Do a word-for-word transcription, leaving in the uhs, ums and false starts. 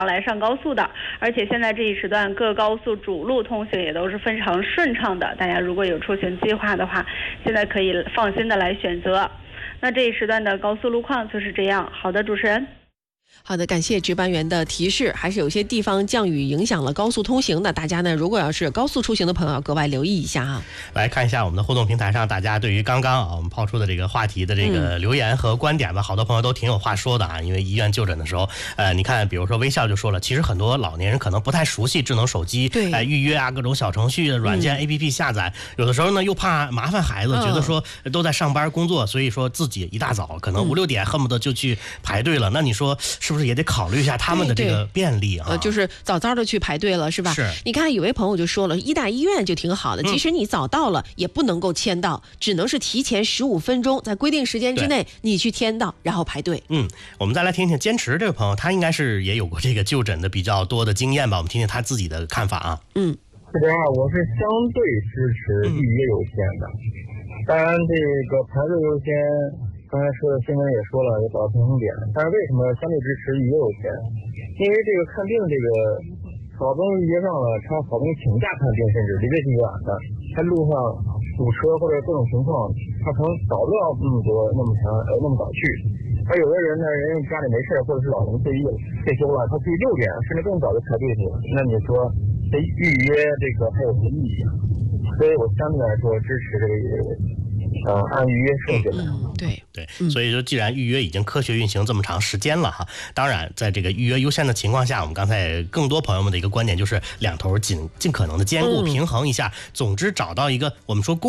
来上高速的，而且现在这一时段各高速主路通行也都是非常顺畅的，大家如果有出行计划的话，现在可以放心的来选择。那这一时段的高速路况就是这样。好的，主持人。 好的，感谢值班员的提示，还是有些地方降雨影响了高速通行的，大家呢如果要是高速出行的朋友格外留意一下啊。 来看一下我们的互动平台上，大家对于刚刚啊我们抛出的这个话题的这个留言和观点吧，嗯、好多朋友都挺有话说的啊。因为医院就诊的时候，呃，你看，比如说微笑就说了，其实很多老年人可能不太熟悉智能手机， 对， 呃，预约啊，各种小程序、软件、嗯、A P P 下载，有的时候呢又怕麻烦孩子，嗯、觉得说都在上班工作，所以说自己一大早可能五六点恨不得就去排队了。嗯、那你说是不是也得考虑一下他们的这个便利啊？ 呃，就是早早的去排队了，是吧？ 是。 你看有位朋友就说了，医大医院就挺好的，即使你早到了，也不能够签到，只能是提前十五分钟，在规定时间之内你去签到，然后排队。 嗯，我们再来听听坚持这位朋友，他应该是也有过这个就诊的比较多的经验吧？我们听听他自己的看法啊。 嗯， 这边啊，我是相对支持预约优先的，嗯、当然这个排队优先。刚才说的新闻也说了，也找到平衡点，但是为什么相对支持预约优先？因为这个看病，这个好不容易预约上了，他好不容易请假看病，甚至离得挺远的，他路上堵车或者各种情况，他可能找不了那么多那么长呃那么早去。而有的人呢，人家家里没事，或者是老人退役退休了，他去六点甚至更早就排队去了。那你说这预约这个还有什么意义？所以我相对来说支持这个预约。呃，按预约设置的， 嗯，对对，所以说既然预约已经科学运行这么长时间了哈，当然在这个预约优先的情况下，我们刚才更多朋友们的一个观点就是两头尽尽可能的兼顾、嗯、平衡一下，总之找到一个我们说公